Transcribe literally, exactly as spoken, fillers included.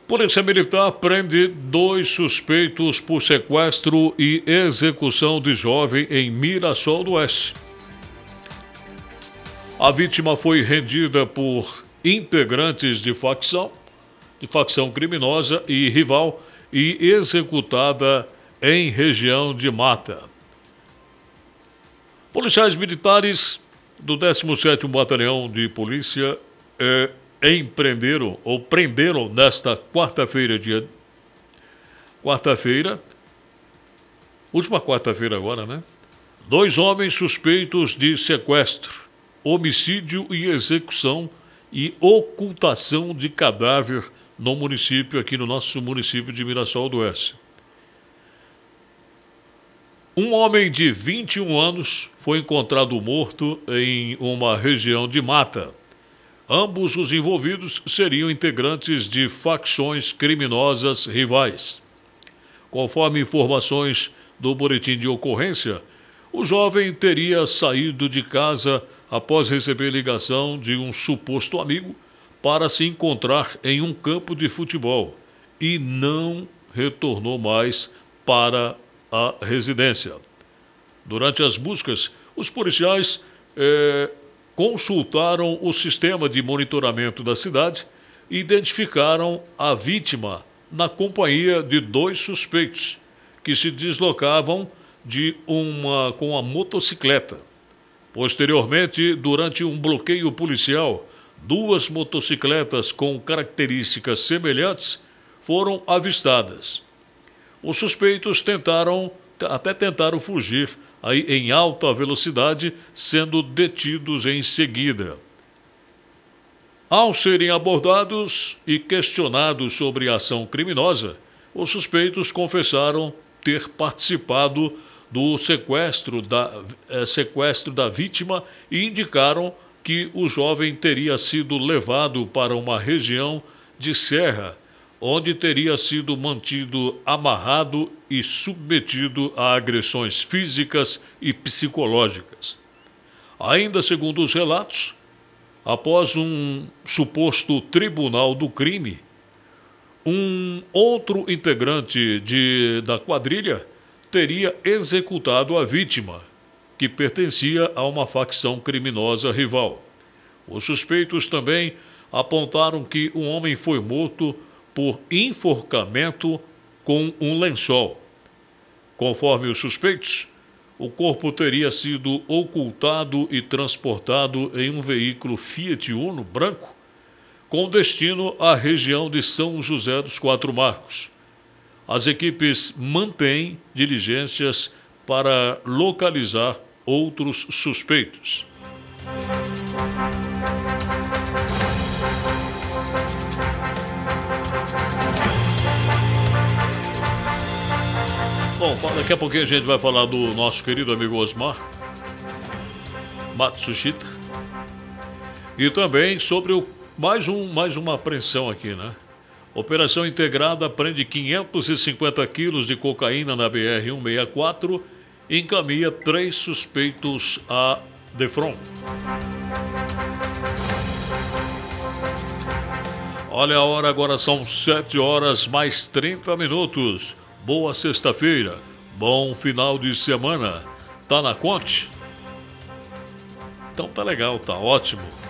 Polícia Militar prende dois suspeitos por sequestro e execução de jovem em Mirassol do Oeste. A vítima foi rendida por integrantes de facção, de facção criminosa e rival e executada em região de Mata. Policiais militares do décimo sétimo Batalhão de Polícia eh, empreenderam ou prenderam nesta quarta-feira, dia quarta-feira, última quarta-feira agora, né? Dois homens suspeitos de sequestro, homicídio e execução e ocultação de cadáver no município, aqui no nosso município de Mirassol do Oeste. Um homem de vinte e um anos foi encontrado morto em uma região de mata. Ambos os envolvidos seriam integrantes de facções criminosas rivais. Conforme informações do boletim de ocorrência, o jovem teria saído de casa após receber ligação de um suposto amigo para se encontrar em um campo de futebol e não retornou mais para a residência. Durante as buscas, os policiais eh, consultaram o sistema de monitoramento da cidade e identificaram a vítima na companhia de dois suspeitos que se deslocavam de uma, com a motocicleta. Posteriormente, durante um bloqueio policial, duas motocicletas com características semelhantes foram avistadas. Os suspeitos tentaram, até tentaram fugir aí em alta velocidade, sendo detidos em seguida. Ao serem abordados e questionados sobre a ação criminosa, os suspeitos confessaram ter participado do sequestro da, eh, sequestro da vítima e indicaram que o jovem teria sido levado para uma região de serra, onde teria sido mantido amarrado e submetido a agressões físicas e psicológicas. Ainda segundo os relatos, após um suposto tribunal do crime, um outro integrante de, da quadrilha teria executado a vítima, que pertencia a uma facção criminosa rival. Os suspeitos também apontaram que um homem foi morto por enforcamento com um lençol. Conforme os suspeitos, o corpo teria sido ocultado e transportado em um veículo Fiat Uno branco, com destino à região de São José dos Quatro Marcos. As equipes mantêm diligências para localizar outros suspeitos. Bom, daqui a pouquinho a gente vai falar do nosso querido amigo Osmar Matsushita e também sobre o, mais, um, mais uma apreensão aqui, né? Operação integrada prende quinhentos e cinquenta quilos de cocaína na B R cento e sessenta e quatro e encaminha três suspeitos a Defron. Olha a hora, agora são sete horas mais trinta minutos. Boa sexta-feira, bom final de semana. Tá na conte? Então tá legal, tá ótimo.